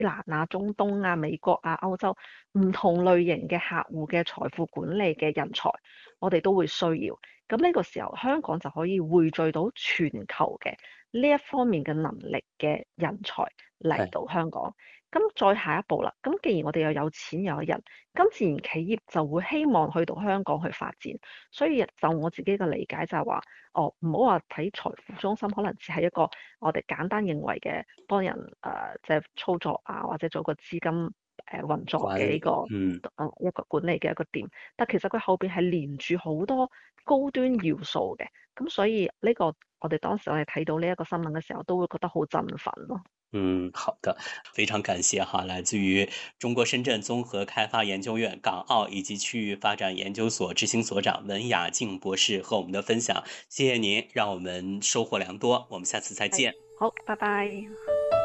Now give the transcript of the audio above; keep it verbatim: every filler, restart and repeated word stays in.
蘭啊、中東啊、美國啊、歐洲唔同類型嘅客戶嘅財富管理嘅人才，我哋都會需要。咁呢個時候，香港就可以匯聚到全球嘅呢一方面嘅能力嘅人才嚟係到香港。咁再下一步啦，咁既然我哋又有錢有人，咁自然企業就會希望去到香港去發展。所以就我自己嘅理解就係話，哦，唔好話睇財富中心，可能只係一個我哋簡單認為嘅幫人誒即係操作啊，或者做個資金誒、呃、運作管理， 嘅一個嗯。 誒一個管理嘅一個點。但其實佢後邊係連住好多高端要素嘅，咁所以呢個我哋當時我哋睇到呢一個新聞嘅時候，都會覺得好振奮咯。 嗯，好的，非常感謝哈，來自於中國深圳綜合開發研究院港澳以及區域發展研究所執行所長文雅靜博士和我們的分享，謝謝您，讓我們收穫良多，我們下次再係， 見。 好，拜拜。